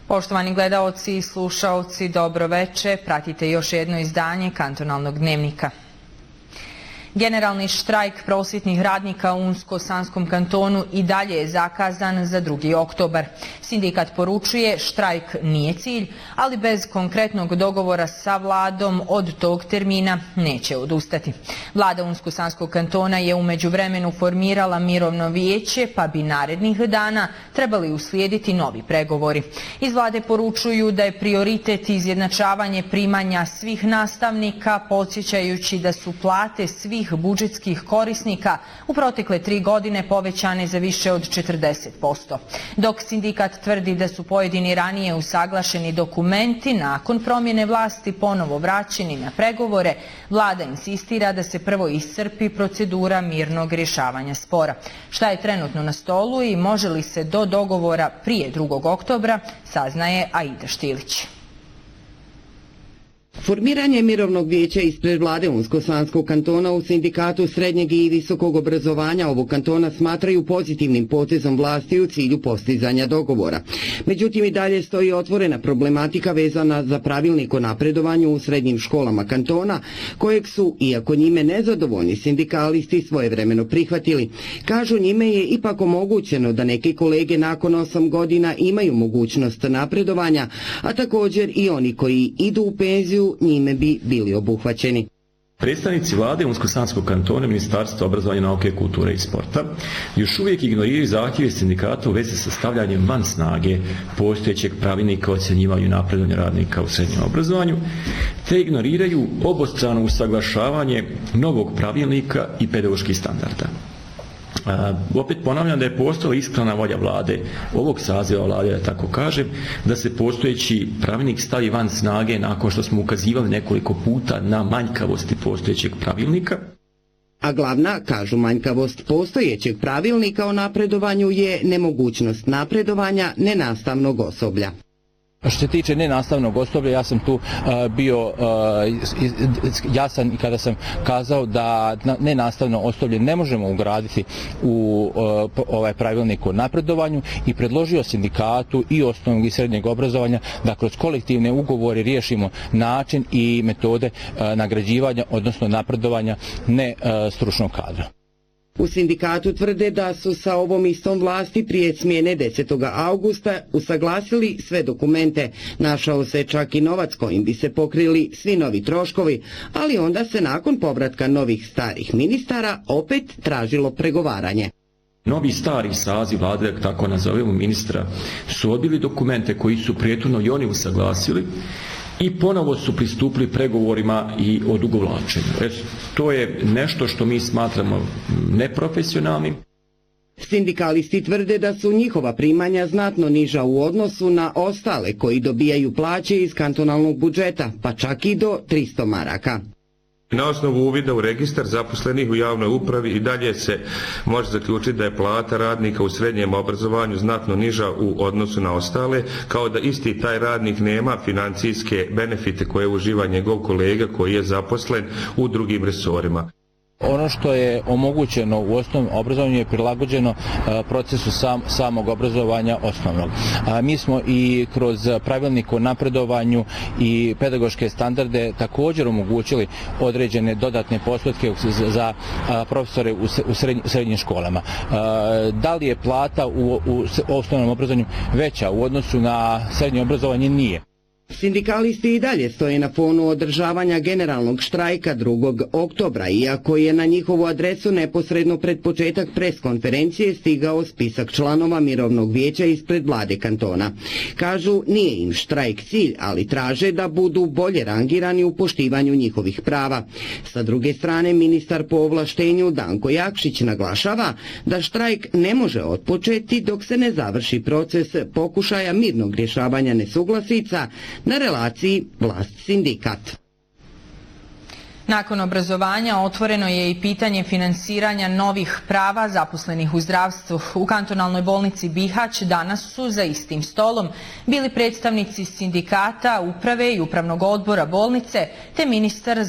Poštovani gledaoci i slušaoci, dobro veče. Pratite još jedno izdanje Kantonalnog dnevnika. Generalni štrajk prosvjetnih radnika u Unsko-Sanskom kantonu i dalje je zakazan za 2. oktobar. Sindikat poručuje štrajk nije cilj, ali bez konkretnog dogovora sa vladom od tog termina neće odustati. Vlada Unsko-Sanskog kantona je u međuvremenu formirala mirovno vijeće, pa bi narednih dana trebali uslijediti novi pregovori. Iz vlade poručuju da je prioritet izjednačavanje primanja svih nastavnika, podsjećajući da su plate svih budžetskih korisnika u protekle 3 godine povećane za više od 40%. Dok sindikat tvrdi da su pojedini ranije usaglašeni dokumenti nakon promjene vlasti ponovo vraćeni na pregovore, vlada insistira da se prvo iscrpi procedura mirnog rješavanja spora. Šta je trenutno na stolu i može li se do dogovora prije 2. oktobra, saznaje Aida Štilić. Formiranje mirovnog vijeća ispred vlade Unsko-Sanskog kantona u sindikatu srednjeg i visokog obrazovanja ovog kantona smatraju pozitivnim potezom vlasti u cilju postizanja dogovora. Međutim, i dalje stoji otvorena problematika vezana za pravilnik o napredovanju u srednjim školama kantona, kojeg su, iako njime nezadovoljni, sindikalisti svojevremeno prihvatili. Kažu, njime je ipak omogućeno da neki kolege nakon 8 godina imaju mogućnost napredovanja, a također i oni koji idu u penziju njime bi bili obuhvaćeni. Predstavnici vlade Unsko-Sanskog kantona, Ministarstva obrazovanja, nauke, kulture i sporta još uvijek ignoriraju zahtjeve sindikata u vezi sa stavljanjem van snage postojećeg pravilnika o ocjenjivanju napredovanja radnika u srednjem obrazovanju, te ignoriraju obostrano usaglašavanje novog pravilnika i pedagoških standarda. Opet ponavljam da je postojala iskrena volja vlade, ovog saziva vlade, da tako kažem, da se postojeći pravilnik stavi van snage nakon što smo ukazivali nekoliko puta na manjkavosti postojećeg pravilnika. A glavna, kažu, manjkavost postojećeg pravilnika o napredovanju je nemogućnost napredovanja nenastavnog osoblja. Što se tiče nenastavnog osoblja, ja sam tu bio jasan i kada sam kazao da nenastavno osoblje ne možemo ugraditi u ovaj pravilnik o napredovanju i predložio sindikatu i osnovnog i srednjeg obrazovanja da kroz kolektivne ugovore riješimo način i metode nagrađivanja, odnosno napredovanja ne stručnog kadra. U sindikatu tvrde da su sa ovom istom vlasti prije smjene 10. augusta usaglasili sve dokumente. Našao se čak i novac kojim bi se pokrili svi novi troškovi, ali onda se nakon povratka novih starih ministara opet tražilo pregovaranje. Novi stari saziv vlade, tako nazovemo ministra, su odbili dokumente koji su prethodno i oni usaglasili i ponovo su pristupili pregovorima i odugovlačenju. To je nešto što mi smatramo neprofesionalnim. Sindikalisti tvrde da su njihova primanja znatno niža u odnosu na ostale koji dobijaju plaće iz kantonalnog budžeta, pa čak i do 300 maraka. Na osnovu uvida u registar zaposlenih u javnoj upravi i dalje se može zaključiti da je plata radnika u srednjem obrazovanju znatno niža u odnosu na ostale, kao da isti taj radnik nema financijske benefite koje uživa njegov kolega koji je zaposlen u drugim resorima. Ono što je omogućeno u osnovnom obrazovanju je prilagođeno procesu samog obrazovanja osnovnog. Mi smo i kroz pravilnik o napredovanju i pedagoške standarde također omogućili određene dodatne postotke za profesore u srednjim školama. Da li je plata u osnovnom obrazovanju veća u odnosu na srednje obrazovanje? Nije. Sindikalisti i dalje stoje na fonu održavanja generalnog štrajka 2. oktobra, iako je na njihovu adresu neposredno pred početak preskonferencije stigao spisak članova mirovnog vijeća ispred vlade kantona. Kažu, nije im štrajk cilj, ali traže da budu bolje rangirani u poštivanju njihovih prava. Sa druge strane, ministar po ovlaštenju Danko Jakšić naglašava da štrajk ne može otpočeti dok se ne završi proces pokušaja mirnog rješavanja nesuglasica na relaciji vlast-sindikat. Nakon obrazovanja otvoreno je i pitanje finansiranja novih prava zaposlenih u zdravstvu. U kantonalnoj bolnici Bihać danas su za istim stolom bili predstavnici sindikata, uprave i upravnog odbora bolnice te ministar